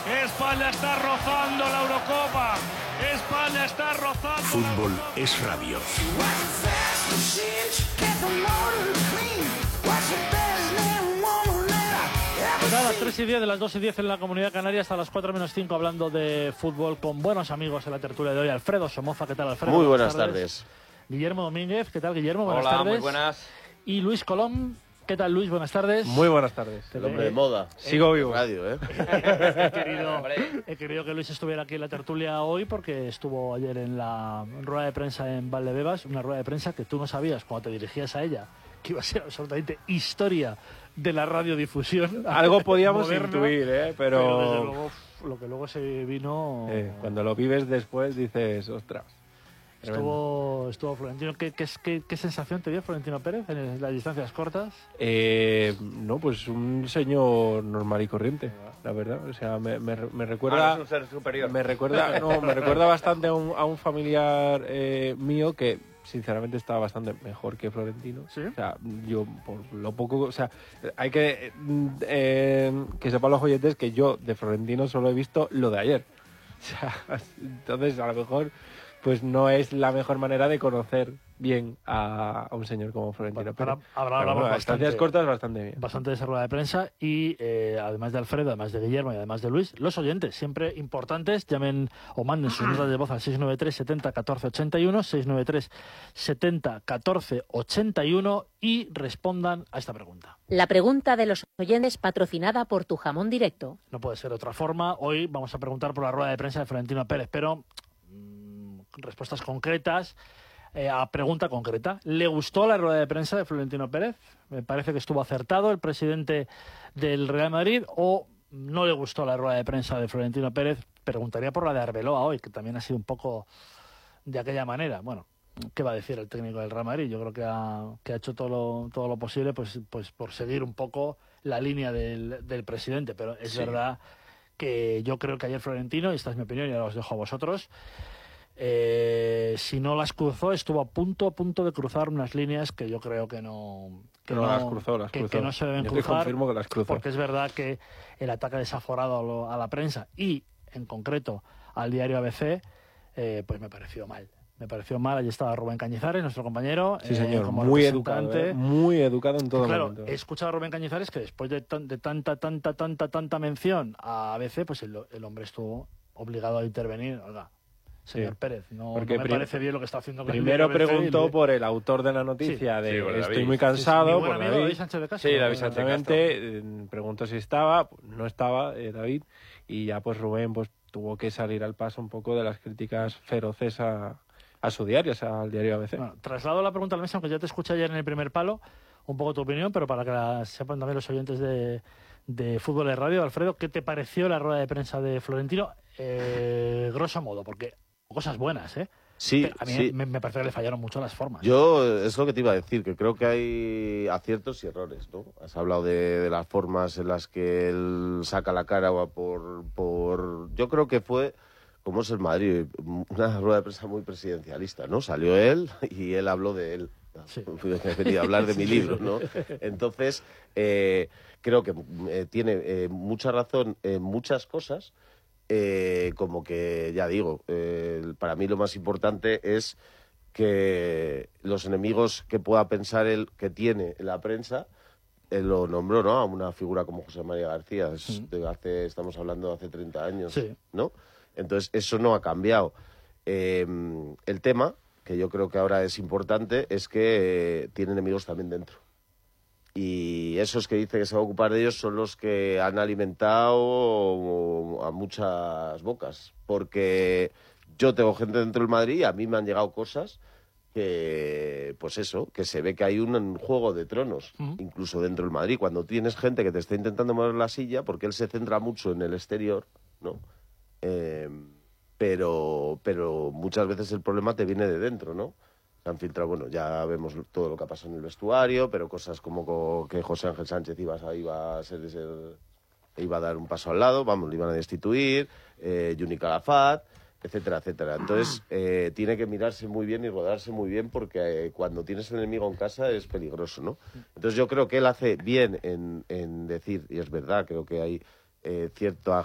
España está rozando la Eurocopa. España está rozando. Fútbol es radio. Pues nada, 3:10 de las 2:10 en la Comunidad Canaria hasta las 4:05 hablando de fútbol con buenos amigos en la tertulia de hoy. Alfredo Somoza, ¿qué tal, Alfredo? Muy buenas tardes. Guillermo Domínguez, ¿qué tal, Guillermo? Buenas Hola, tardes. muy buenas. Y Luis Colón, ¿qué tal, Luis? Buenas tardes. Muy buenas tardes. El hombre de moda. Sigo vivo. Radio, ¿eh? He querido que Luis estuviera aquí en la tertulia hoy porque estuvo ayer en la rueda de prensa en Valdebebas, una rueda de prensa que tú no sabías cuando te dirigías a ella, que iba a ser absolutamente historia de la radiodifusión. Algo podíamos moderna, intuir, pero desde luego lo que luego se vino... cuando lo vives después dices, ostras. Estuvo Florentino. ¿Qué sensación te dio Florentino Pérez en las distancias cortas? No, pues un señor normal y corriente, la verdad. O sea, me recuerda... es un ser superior. Me recuerda bastante a un familiar mío que sinceramente está bastante mejor que Florentino. ¿Sí? O sea, yo por lo poco... O sea, hay que sepan los oyentes que yo de Florentino solo he visto lo de ayer. O sea, entonces a lo mejor... pues no es la mejor manera de conocer bien a un señor como Florentino. Bueno, hablamos distancias cortas bastante bien. Bastante de esa rueda de prensa y además de Alfredo, además de Guillermo y además de Luis, los oyentes, siempre importantes, llamen o manden sus notas de voz al 693 70 14 81, 693 70 14 81 y respondan a esta pregunta. La pregunta de los oyentes patrocinada por Tu Jamón Directo. No puede ser de otra forma. Hoy vamos a preguntar por la rueda de prensa de Florentino Pérez, pero... respuestas concretas a pregunta concreta. ¿Le gustó la rueda de prensa de Florentino Pérez? Me parece que estuvo acertado el presidente del Real Madrid, o no le gustó la rueda de prensa de Florentino Pérez. Preguntaría por la de Arbeloa hoy, que también ha sido un poco de aquella manera. Bueno, ¿qué va a decir el técnico del Real Madrid? Yo creo que ha hecho todo lo posible pues por seguir un poco la línea del presidente, pero es verdad que yo creo que ayer Florentino, y esta es mi opinión y ahora os dejo a vosotros, si no las cruzó, estuvo a punto de cruzar unas líneas que yo creo que no las cruzó. Que no se deben yo cruzar. Te confirmo que las cruzó. Porque es verdad que el ataque desaforado a la prensa y en concreto al diario ABC pues me pareció mal. Allí estaba Rubén Cañizares, nuestro compañero. Sí, señor, como muy representante. muy educado en todo claro, momento. He escuchado a Rubén Cañizares que después de tanta mención a ABC, pues el hombre estuvo obligado a intervenir. Oiga, señor Pérez, no me parece bien lo que está haciendo con primero el preguntó por el autor de la noticia estoy muy cansado. Por David Sánchez de Castro. Sí, David Sánchez de Castro. Preguntó si estaba, no estaba David, y ya pues Rubén pues tuvo que salir al paso un poco de las críticas feroces a su diario, o sea, al diario ABC. Bueno, traslado la pregunta al mesa, aunque ya te escuché ayer en el primer palo, un poco tu opinión, pero para que la sepan también los oyentes de Fútbol de Radio. Alfredo, ¿qué te pareció la rueda de prensa de Florentino? Grosso modo, porque cosas buenas, ¿eh? Sí, a mí sí. me parece que le fallaron mucho las formas. Yo, es lo que te iba a decir, que creo que hay aciertos y errores, ¿no? Has hablado de las formas en las que él saca la cara por... Yo creo que fue, como es el Madrid, una rueda de prensa muy presidencialista, ¿no? Salió él y él habló de él. Sí. He venido a hablar de mi libro, ¿no? Entonces, creo que tiene mucha razón en muchas cosas. Como que, ya digo, para mí lo más importante es que los enemigos que pueda pensar él que tiene en la prensa, él lo nombró, ¿no? A una figura como José María García, estamos hablando de hace 30 años, ¿no? Entonces, eso no ha cambiado. El tema, que yo creo que ahora es importante, es que tiene enemigos también dentro. Y esos que dice que se va a ocupar de ellos son los que han alimentado a muchas bocas. Porque yo tengo gente dentro del Madrid y a mí me han llegado cosas que, pues eso, que se ve que hay un juego de tronos, incluso dentro del Madrid. Cuando tienes gente que te está intentando mover la silla, porque él se centra mucho en el exterior, ¿no? Pero muchas veces el problema te viene de dentro, ¿no? Han filtrado, bueno, ya vemos todo lo que ha pasado en el vestuario, pero cosas como que José Ángel Sánchez iba a dar un paso al lado, vamos, le iban a destituir, Juni Calafat, etcétera, etcétera. Entonces, tiene que mirarse muy bien y rodarse muy bien porque cuando tienes un enemigo en casa es peligroso, ¿no? Entonces yo creo que él hace bien en decir, y es verdad, creo que hay cierta